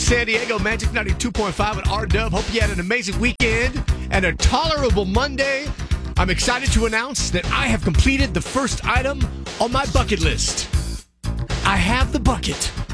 San Diego, Magic 92.5 with R-Dub. Hope you had an amazing weekend and a tolerable Monday. I'm excited to announce that I have completed the first item on my bucket list. I have the bucket.